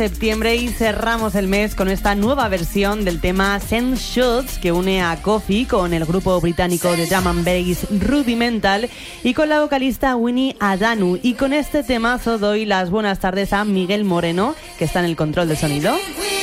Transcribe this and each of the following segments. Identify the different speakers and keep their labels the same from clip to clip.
Speaker 1: Septiembre y cerramos el mes con esta nueva versión del tema Send Shots que une a Coffee con el grupo británico de drum and bass Rudimental y con la vocalista Winnie Adanu. Y con este temazo doy las buenas tardes a Miguel Moreno, que está en el control de sonido.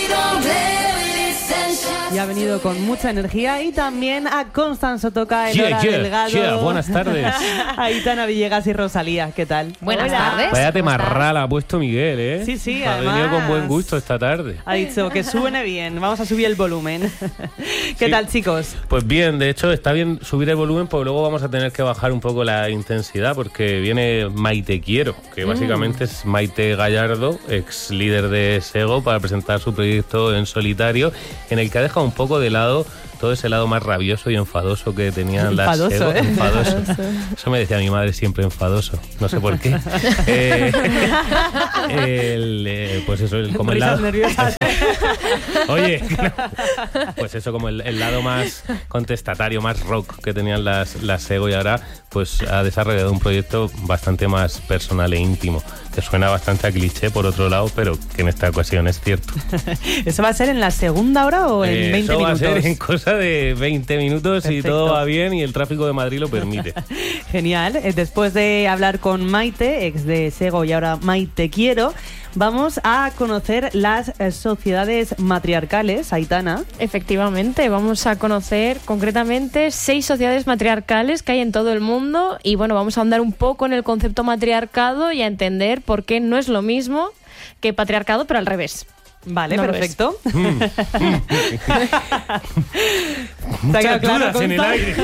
Speaker 1: Y ha venido con mucha energía. Y también a Constanzo Toca, Elora Delgado.
Speaker 2: Buenas tardes.
Speaker 1: Aitana Villegas y Rosalía, ¿qué tal?
Speaker 3: Buenas tardes.
Speaker 2: Vaya temarrala ha puesto Miguel, ¿eh?
Speaker 1: Sí, sí,
Speaker 2: ha
Speaker 1: además
Speaker 2: venido con buen gusto esta tarde.
Speaker 1: Ha dicho que suene bien, vamos a subir el volumen. ¿Qué
Speaker 2: Sí.
Speaker 1: tal, chicos?
Speaker 2: Pues bien, de hecho está bien subir el volumen, pero luego vamos a tener que bajar un poco la intensidad porque viene Maite Quiero, que básicamente es Maite Gallardo, ex líder de Sego, para presentar su proyecto en solitario, en el que ha dejado un poco de lado todo ese lado más rabioso y enfadoso que tenían las
Speaker 1: Enfadoso,
Speaker 2: Sego.
Speaker 1: ¿eh?
Speaker 2: Enfadoso. Eso me decía mi madre siempre, enfadoso. No sé por qué. Pues eso, como el
Speaker 1: Risas
Speaker 2: lado...
Speaker 1: nerviosas.
Speaker 2: Oye, pues eso, como el lado más contestatario, más rock que tenían las Sego, y ahora pues ha desarrollado un proyecto bastante más personal e íntimo, que suena bastante a cliché por otro lado, pero que en esta ocasión es cierto.
Speaker 1: ¿Eso va a ser en la segunda hora o en 20
Speaker 2: Eso
Speaker 1: minutos?
Speaker 2: va a ser en cosa de 20 minutos.
Speaker 1: Perfecto.
Speaker 2: Y todo va bien y el tráfico de Madrid lo permite.
Speaker 1: Genial. Después de hablar con Maite, ex de Sego y ahora Maite Quiero, vamos a conocer las sociedades matriarcales, Aitana.
Speaker 3: Efectivamente, vamos a conocer concretamente 6 sociedades matriarcales que hay en todo el mundo y bueno, vamos a ahondar un poco en el concepto matriarcado y a entender por qué no es lo mismo que patriarcado, pero al revés.
Speaker 1: Vale,
Speaker 3: No lo
Speaker 1: perfecto.
Speaker 2: Muchas
Speaker 1: claro,
Speaker 2: dudas en el
Speaker 1: Consta?
Speaker 2: aire.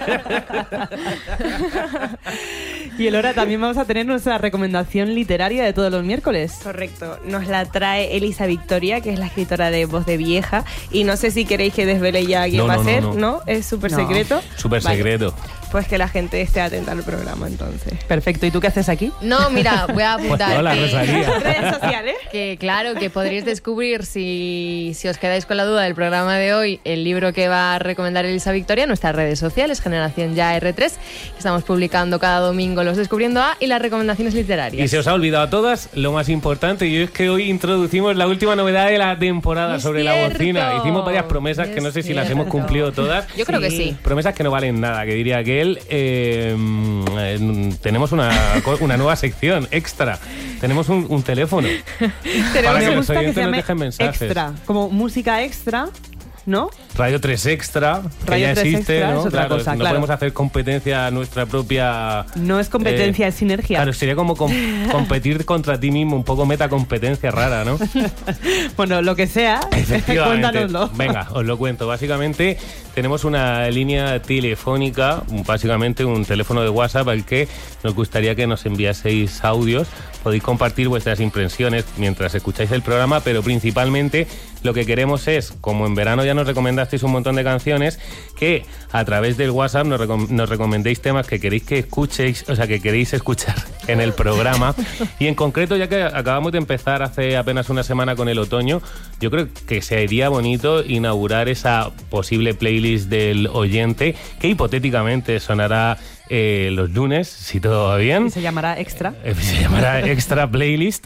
Speaker 1: Y ahora también vamos a tener nuestra recomendación literaria de todos los miércoles.
Speaker 4: Correcto, nos la trae Elisa Victoria, que es la escritora de Voz de Vieja, y no sé si queréis que desvele ya quién va a ser, ¿no? Es súper
Speaker 1: No.
Speaker 4: secreto.
Speaker 2: Súper
Speaker 4: Vale.
Speaker 2: secreto.
Speaker 4: Pues que la gente esté atenta al programa, entonces.
Speaker 1: Perfecto. ¿Y tú qué haces aquí?
Speaker 5: No, mira, voy a apuntar
Speaker 2: Pues hola, Rosalía.
Speaker 4: Redes sociales.
Speaker 5: que claro, que podréis descubrir si os quedáis con la duda del programa de hoy, el libro que va a recomendar Elisa Victoria en nuestras redes sociales, Generación Ya R3, que estamos publicando cada domingo los Descubriendo A y las recomendaciones literarias.
Speaker 2: Y se os ha olvidado a todas lo más importante, y es que hoy introducimos la última novedad de la temporada
Speaker 5: Es
Speaker 2: sobre la
Speaker 5: cierto.
Speaker 2: bocina. Hicimos varias promesas que
Speaker 5: Es
Speaker 2: no sé si las hemos
Speaker 5: cierto.
Speaker 2: cumplido todas.
Speaker 5: Yo creo que sí.
Speaker 2: Promesas que no valen nada, que diría aquel. Tenemos una nueva sección extra. Tenemos un teléfono. Para que
Speaker 1: Me
Speaker 2: los
Speaker 1: gusta que
Speaker 2: oyentes
Speaker 1: se
Speaker 2: nos
Speaker 1: llame
Speaker 2: dejen mensajes.
Speaker 1: extra, como música extra, ¿no?
Speaker 2: Radio 3 Extra, que
Speaker 1: Radio
Speaker 2: ya
Speaker 1: 3
Speaker 2: existe,
Speaker 1: Extra
Speaker 2: ¿no?
Speaker 1: es otra
Speaker 2: Claro,
Speaker 1: cosa,
Speaker 2: no
Speaker 1: claro.
Speaker 2: podemos hacer competencia a nuestra propia...
Speaker 1: No es competencia, es sinergia.
Speaker 2: Claro, sería como competir contra ti mismo, un poco metacompetencia rara, ¿no?
Speaker 1: Bueno, lo que sea,
Speaker 2: Efectivamente.
Speaker 1: cuéntanoslo.
Speaker 2: Venga, os lo cuento. Básicamente tenemos una línea telefónica, básicamente un teléfono de WhatsApp al que nos gustaría que nos enviaseis audios. Podéis compartir vuestras impresiones mientras escucháis el programa, pero principalmente lo que queremos es, como en verano ya nos recomendasteis un montón de canciones, que a través del WhatsApp nos recomendéis temas que queréis que escuchéis, o sea, que queréis escuchar en el programa. Y en concreto, ya que acabamos de empezar hace apenas una semana con el otoño, yo creo que sería bonito inaugurar esa posible playlist del oyente, que hipotéticamente sonará los lunes, si todo va bien.
Speaker 1: Y se llamará extra.
Speaker 2: Se llamará Extra Playlist.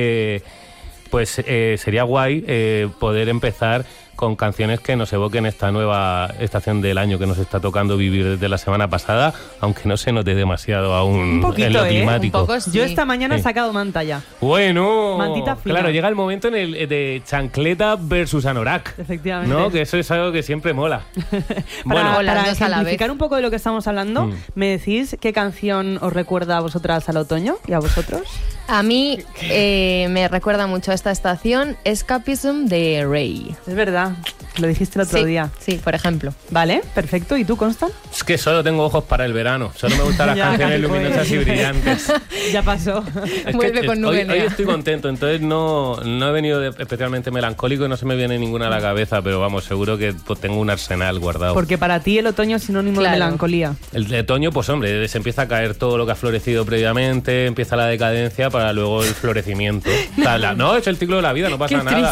Speaker 2: Pues sería guay poder empezar con canciones que nos evoquen esta nueva estación del año que nos está tocando vivir desde la semana pasada, aunque no se note demasiado aún
Speaker 1: Un poquito,
Speaker 2: en lo climático.
Speaker 5: Un poco sí.
Speaker 1: Yo esta mañana he
Speaker 2: Sí.
Speaker 1: sacado manta ya.
Speaker 2: Bueno,
Speaker 1: Mantita fina.
Speaker 2: claro, llega el momento en el de chancleta versus anorak.
Speaker 1: Efectivamente.
Speaker 2: ¿No? Que eso es algo que siempre mola.
Speaker 1: Para,
Speaker 5: o las
Speaker 1: para
Speaker 5: dos a la
Speaker 1: ejemplificar
Speaker 5: vez.
Speaker 1: un poco de lo que estamos hablando, ¿me decís qué canción os recuerda a vosotras al otoño y a vosotros?
Speaker 5: A mí me recuerda mucho a esta estación Escapism de Ray.
Speaker 1: Es verdad, lo dijiste el otro
Speaker 5: Sí,
Speaker 1: día.
Speaker 5: sí, por ejemplo.
Speaker 1: Vale, perfecto. ¿Y tú, Constan?
Speaker 2: Es que solo tengo ojos para el verano. Solo me gustan las
Speaker 1: Ya,
Speaker 2: canciones
Speaker 1: pues.
Speaker 2: luminosas y brillantes.
Speaker 1: Ya pasó.
Speaker 2: Es que
Speaker 5: Vuelve con
Speaker 2: hoy
Speaker 5: Nubenea.
Speaker 2: estoy contento, entonces no he venido especialmente melancólico y no se me viene ninguna a la cabeza, pero vamos, seguro que pues, tengo un arsenal guardado.
Speaker 1: Porque para ti el otoño es sinónimo
Speaker 5: Claro.
Speaker 1: de melancolía.
Speaker 2: El de otoño, pues hombre, se empieza a caer todo lo que ha florecido previamente, empieza la decadencia para luego el florecimiento. No, es el ciclo de la vida, no pasa
Speaker 5: Qué
Speaker 2: nada.
Speaker 5: triste.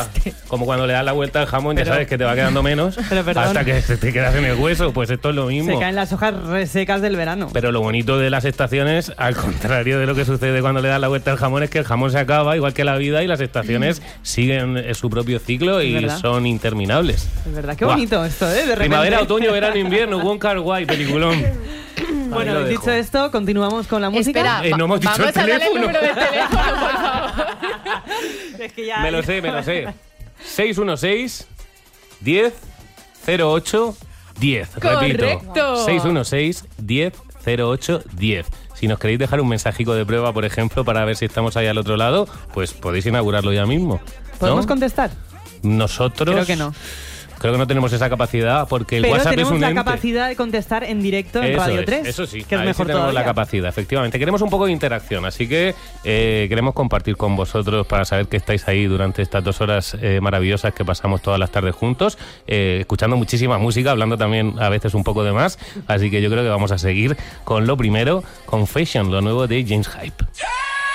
Speaker 2: como cuando le das la vuelta al jamón, ya sabes que te va quedando menos hasta que se te quedas en el hueso. Pues esto es lo mismo.
Speaker 1: Se caen las hojas resecas del verano.
Speaker 2: Pero lo bonito de las estaciones, al contrario de lo que sucede cuando le das la vuelta al jamón, es que el jamón se acaba, igual que la vida, y las estaciones siguen su propio ciclo y son interminables.
Speaker 1: Es verdad, qué bonito esto, ¿eh? De repente.
Speaker 2: Primavera, otoño, verano, invierno, Wong Kar-wai, peliculón.
Speaker 1: Bueno, dicho esto, continuamos con la música.
Speaker 5: Espera,
Speaker 2: no hemos dicho
Speaker 5: vamos
Speaker 2: el
Speaker 5: a darle el
Speaker 2: teléfono.
Speaker 5: número de teléfono, por favor.
Speaker 1: Es que ya...
Speaker 2: Me lo sé. 616 10 08 10. Repito.
Speaker 5: Correcto.
Speaker 2: 616 10 08 10. Si nos queréis dejar un mensajico de prueba, por ejemplo, para ver si estamos ahí al otro lado, pues podéis inaugurarlo ya mismo.
Speaker 1: ¿Podemos contestar?
Speaker 2: Nosotros...
Speaker 1: Creo que no.
Speaker 2: Creo que no tenemos esa capacidad porque el
Speaker 1: Pero
Speaker 2: WhatsApp es un ente.
Speaker 1: tenemos la capacidad de contestar en directo en Radio 3.
Speaker 2: Eso sí,
Speaker 1: que es
Speaker 2: ahí
Speaker 1: mejor
Speaker 2: sí tenemos
Speaker 1: todavía.
Speaker 2: la capacidad, efectivamente. Queremos un poco de interacción, así que queremos compartir con vosotros para saber que estáis ahí durante estas 2 horas maravillosas que pasamos todas las tardes juntos, escuchando muchísima música, hablando también a veces un poco de más. Así que yo creo que vamos a seguir con lo primero, Confession, lo nuevo de James Hype.